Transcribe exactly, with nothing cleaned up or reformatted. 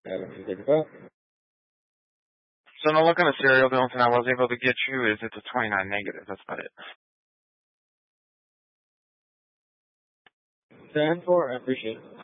Yeah, let me take it up. So now what kind of serial Billington I was able to get you is it's a twenty-nine negative. That's about it. ten four, I appreciate it.